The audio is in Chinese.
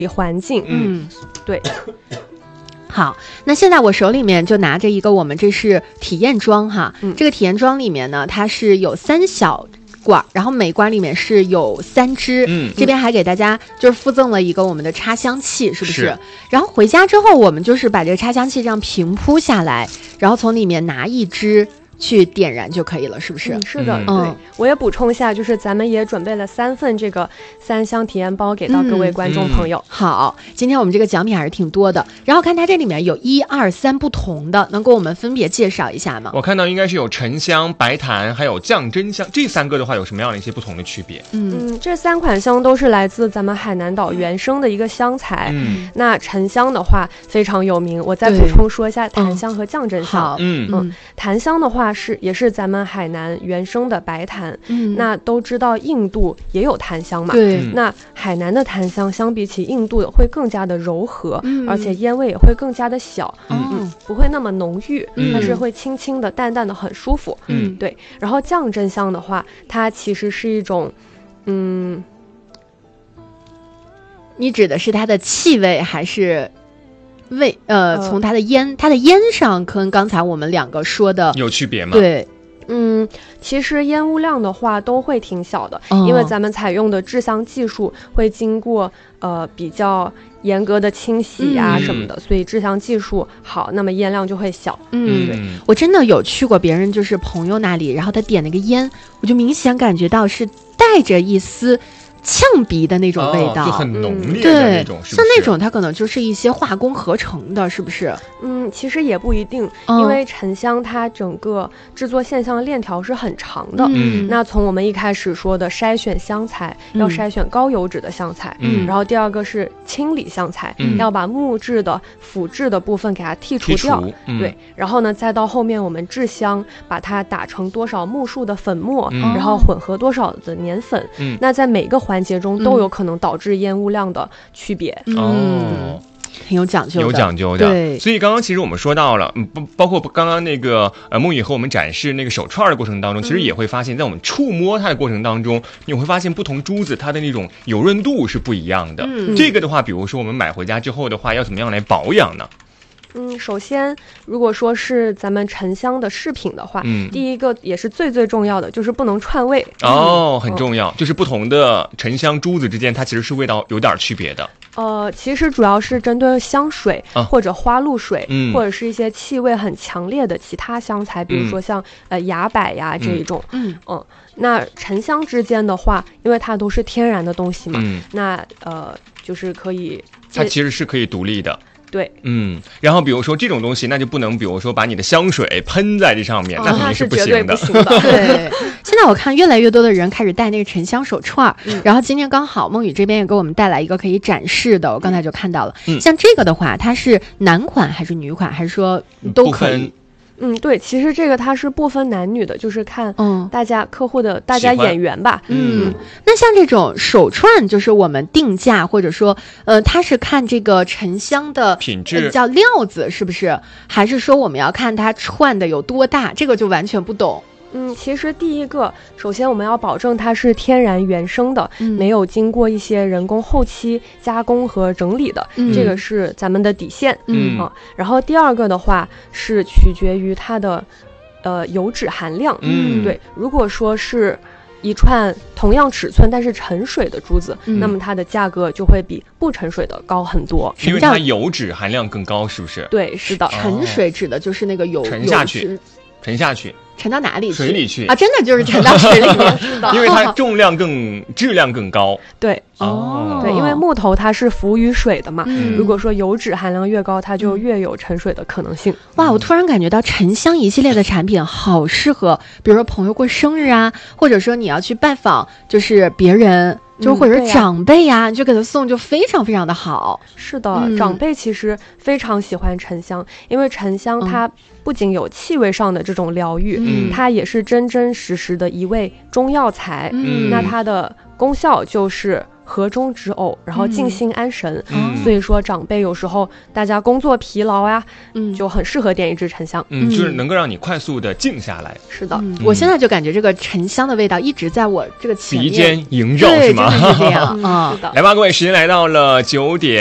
环境。对。 好，那现在我手里面就拿着一个，我们这是体验装哈，这个体验装里面呢，它是有3小管，然后每管里面是有3支，这边还给大家就是附赠了一个我们的插香器，是不是？然后回家之后，我们就是把这个插香器这样平铺下来，然后从里面拿一支去点燃就可以了，是不是？ 是的，对。我也补充一下，就是咱们也准备了3份这个3香体验包给到各位观众朋友。 好，今天我们这个奖品还是挺多的。然后看它这里面有1、2、3不同的，能给我们分别介绍一下吗？ 我看到应该是有沉香、白檀，还有降真香，这3个的话有什么样的一些不同的区别？ 这3款香都是来自咱们海南岛原生的一个香材。那沉香的话非常有名，我再补充说一下檀香和降真香。檀香的话也是咱们海南原生的白檀。那都知道印度也有檀香嘛？ 对。 那海南的檀香相比起印度的会更加的柔和，而且烟味也会更加的小，不会那么浓郁，但是会轻轻的、淡淡的，很舒服。对。然后降真香的话，它其实是一种， 你指的是它的气味还是味？从它的烟上跟刚才我们2个说的有区别吗？ 对。 其实烟雾量的话都会挺小的，因为咱们采用的制香技术会经过比较严格的清洗啊什么的，所以制香技术好，那么烟量就会小。对。 我真的有去过别人就是朋友那里，然后他点那个烟，我就明显感觉到是带着一丝呛鼻的那种味道， 就很浓烈的那种，是不是？ 像那种它可能就是一些化工合成的，是不是？ 其实也不一定，因为沉香它整个制作线上的链条是很长的。那从我们一开始说的筛选香材，要筛选高油脂的香材，然后第2个是清理香材，要把木质的腐质的部分给它剔除掉。对。然后呢，再到后面我们制香，把它打成多少木树的粉末，然后混合多少的粘粉。那在每个环节中都有可能导致烟雾量的区别。 挺有讲究的， 有讲究的。 对。 所以刚刚其实我们说到了，包括刚刚那个梦雨和我们展示那个手串的过程当中，其实也会发现，在我们触摸它的过程当中，你会发现不同珠子它的那种油润度是不一样的。这个的话，比如说我们买回家之后的话，要怎么样来保养呢？ 首先如果说是咱们沉香的饰品的话，第一个也是最重要的就是不能串味。 很重要，就是不同的沉香珠子之间它其实是味道有点区别的。 其实主要是针对香水或者花露水，或者是一些气味很强烈的其他香材，比如说像崖柏呀这一种。那沉香之间的话，因为它都是天然的东西嘛，那就是可以， 它其实是可以独立的。 对。 然后比如说这种东西，那就不能比如说把你的香水喷在这上面，那肯定是不行的。 绝对不行的。 对。现在我看越来越多的人开始戴那个沉香手串，然后今天刚好梦雨这边也给我们带来一个可以展示的，我刚才就看到了。像这个的话，它是男款还是女款，还是说都可以？ 对，其实这个它是不分男女的，就是看大家客户的大家眼缘吧。 那像这种手串，就是我们定价或者说它是看这个沉香的品质， 叫料子是不是？还是说我们要看它串的有多大？这个就完全不懂。 其实第一个，首先我们要保证它是天然原生的，没有经过一些人工后期加工和整理的，这个是咱们的底线。然后第2个的话是取决于它的油脂含量。对，如果说是一串同样尺寸但是沉水的珠子，那么它的价格就会比不沉水的高很多， 因为它油脂含量更高，是不是？ 对，是的。 沉水指的就是那个油沉下去，沉到哪里去？ 水里去啊！真的就是沉到水里面， 因为它重量质量更高。 对。对，因为木头它是浮于水的嘛，如果说油脂含量越高，它就越有沉水的可能性。 哇，我突然感觉到沉香一系列的产品好适合，比如说朋友过生日啊，或者说你要去拜访就是别人，就或者是长辈呀，你就给他送，就非常非常的好。 是的，长辈其实非常喜欢沉香，因为沉香它不仅有气味上的这种疗愈，它也是真真实实的一味中药材。那它的功效就是和中止呕，然后静心安神。所以说长辈有时候大家工作疲劳呀，就很适合点一支沉香。 就是能够让你快速的静下来。 是的， 我现在就感觉这个沉香的味道一直在我这个前面鼻尖萦绕，是吗？ 是这样啊。 来吧，各位，时间来到了9点。